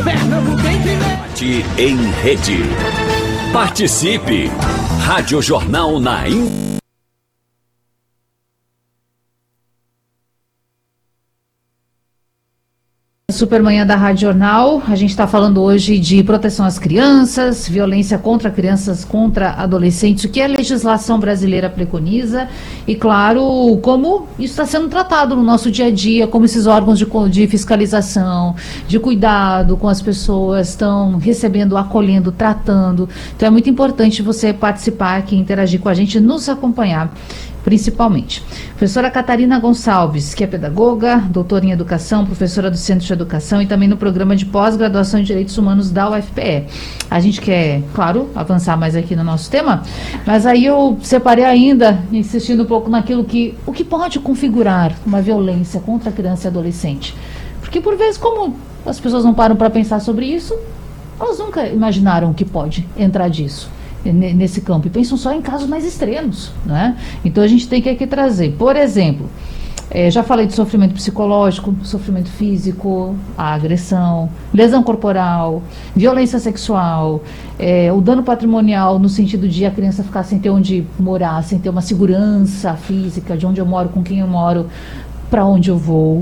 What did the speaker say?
Debate em rede. Participe! Rádio Jornal na Supermanhã da Rádio Jornal. A gente está falando hoje de proteção às crianças, violência contra crianças, contra adolescentes, o que a legislação brasileira preconiza e, claro, como isso está sendo tratado no nosso dia a dia, como esses órgãos de fiscalização, de cuidado com as pessoas estão recebendo, acolhendo, tratando. Então é muito importante você participar aqui, interagir com a gente, nos acompanhar. Principalmente. Professora Catarina Gonçalves, que é pedagoga, doutora em educação, professora do Centro de Educação e também no programa de pós-graduação em Direitos Humanos da UFPE. A gente quer, claro, avançar mais aqui no nosso tema, mas aí eu separei ainda, insistindo um pouco naquilo o que pode configurar uma violência contra a criança e adolescente. Porque por vezes, como as pessoas não param para pensar sobre isso, elas nunca imaginaram que pode entrar disso. Nesse campo, e pensam só em casos mais extremos, né? Então a gente tem que aqui trazer, por exemplo, já falei de sofrimento psicológico, sofrimento físico, a agressão, lesão corporal, violência sexual, o dano patrimonial no sentido de a criança ficar sem ter onde morar, sem ter uma segurança física de onde eu moro, com quem eu moro, para onde eu vou.